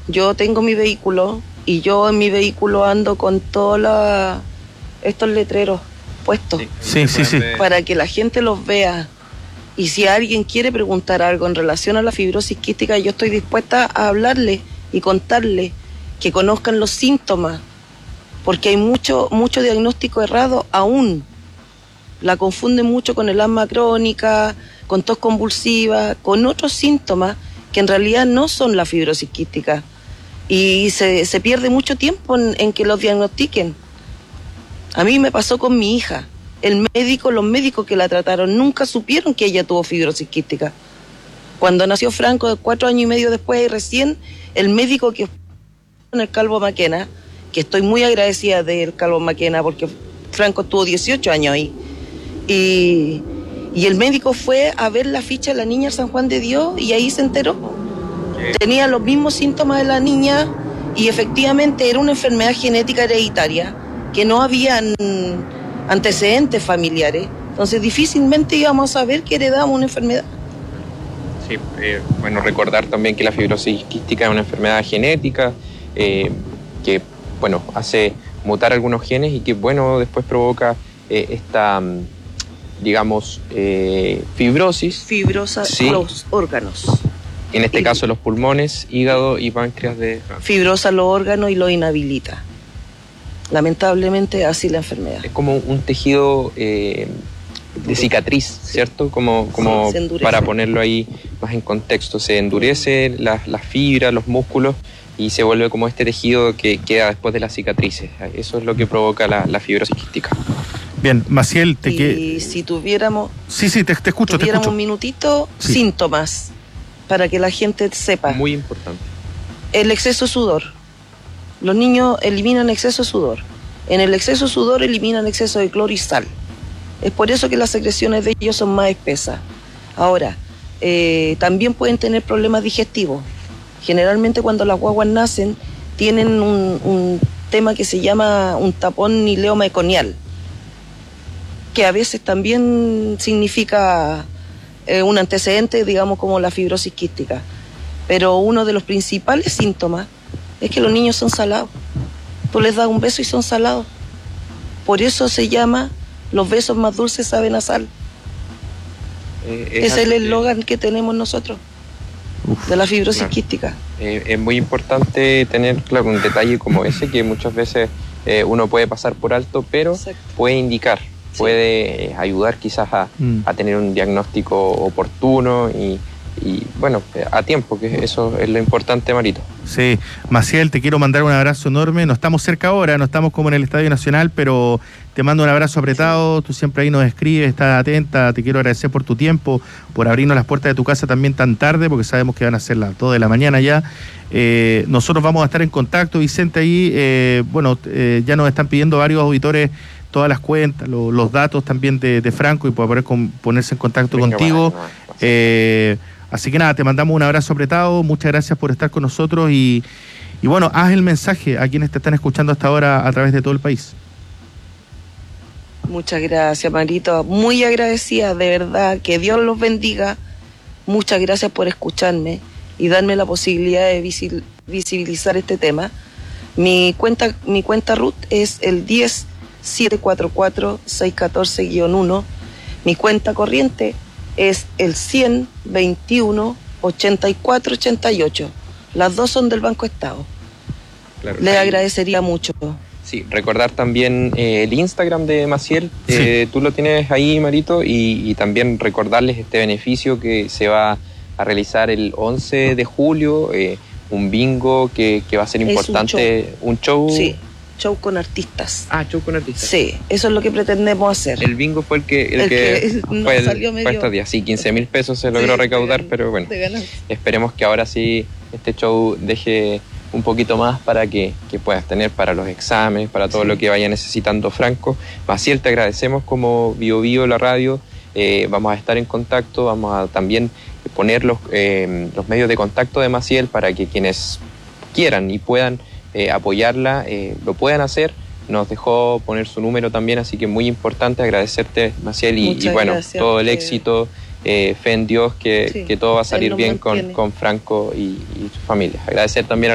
yo tengo mi vehículo y yo en mi vehículo ando con todos estos letreros puestos. Sí. Para que la gente los vea. Y si alguien quiere preguntar algo en relación a la fibrosis quística, yo estoy dispuesta a hablarle y contarle, que conozcan los síntomas, porque hay mucho diagnóstico errado aún. La confunden mucho con el asma crónica, con tos convulsiva, con otros síntomas que en realidad no son la fibrosis quística. Y se pierde mucho tiempo en que los diagnostiquen. A mí me pasó con mi hija. Los médicos que la trataron nunca supieron que ella tuvo fibrosis quística. Cuando nació Franco, 4 años y medio después, recién, el médico que en el Calvo Maquena, que estoy muy agradecida del Calvo Maquena porque Franco estuvo 18 años ahí, y el médico fue a ver la ficha de la niña San Juan de Dios y ahí se enteró. Tenía los mismos síntomas de la niña y efectivamente era una enfermedad genética hereditaria, que no habían antecedentes familiares, entonces difícilmente íbamos a saber que heredamos una enfermedad. Sí, bueno, recordar también que la fibrosis quística es una enfermedad genética que, bueno, hace mutar algunos genes y que, bueno, después provoca esta, digamos, fibrosis. Fibrosa los órganos. En este caso los pulmones, hígado y páncreas de Franco. Fibrosa los órganos y lo inhabilita. Lamentablemente así la enfermedad. Es como un tejido de cicatriz, ¿cierto? Como para ponerlo ahí más en contexto. Se endurece las fibras, los músculos y se vuelve como este tejido que queda después de las cicatrices. Eso es lo que provoca la fibrosis quística. Bien, Maciel, si tuviéramos... Sí, te escucho. Tuviéramos un minutito, sí. Síntomas, para que la gente sepa. Muy importante. El exceso de sudor. Los niños eliminan exceso de sudor. En el exceso de sudor eliminan exceso de cloro y sal. Es por eso que las secreciones de ellos son más espesas. Ahora, también pueden tener problemas digestivos. Generalmente cuando las guaguas nacen tienen un tema que se llama un tapón ileomeconial, que a veces también significa un antecedente, digamos, como la fibrosis quística. Pero uno de los principales síntomas es que los niños son salados. Tú les das un beso y son salados. Por eso se llama los besos más dulces saben a sal. Es el eslogan que tenemos nosotros de la fibrosis quística. Es muy importante tener claro un detalle como ese, que muchas veces uno puede pasar por alto, pero puede indicar, puede ayudar quizás a tener un diagnóstico oportuno y bueno, a tiempo, que eso es lo importante, Marito. Sí, Maciel, te quiero mandar un abrazo enorme. No estamos cerca ahora, no estamos como en el Estadio Nacional, pero te mando un abrazo apretado. Tú siempre ahí nos escribes, estás atenta. Te quiero agradecer por tu tiempo, por abrirnos las puertas de tu casa también tan tarde, porque sabemos que van a ser las 2 de la mañana ya. Nosotros vamos a estar en contacto, Vicente, ahí. Ya nos están pidiendo varios auditores todas las cuentas, los datos también de Franco y para poder ponerse en contacto contigo. Así que nada, te mandamos un abrazo apretado, muchas gracias por estar con nosotros y bueno, haz el mensaje a quienes te están escuchando hasta ahora a través de todo el país. Muchas gracias, Marito, muy agradecida, de verdad, que Dios los bendiga. Muchas gracias por escucharme y darme la posibilidad de visibilizar este tema. Mi cuenta RUT es el 10-744-614-1. Mi cuenta corriente es el 100-21-84-88. Las dos son del Banco Estado. Claro, les agradecería mucho. Sí, recordar también el Instagram de Maciel. Tú lo tienes ahí, Marito, y también recordarles este beneficio que se va a realizar el 11 de julio, un bingo que va a ser importante. Un show. Sí. Show con artistas. Show con artistas. Sí, eso es lo que pretendemos hacer. El bingo fue el que fue salió medio... estos días. Sí, 15.000 pesos se logró recaudar, pero bueno, esperemos que ahora sí este show deje un poquito más para que puedas tener para los exámenes, para todo lo que vaya necesitando Franco. Maciel, te agradecemos como Bio Bio, la radio. Vamos a estar en contacto, vamos a también poner los medios de contacto de Maciel para que quienes quieran y puedan apoyarla, lo puedan hacer. Nos dejó poner su número también, así que muy importante agradecerte, Maciel, y bueno, gracias, todo el éxito, fe en Dios, que todo va a salir bien con Franco y su familia. Agradecer también a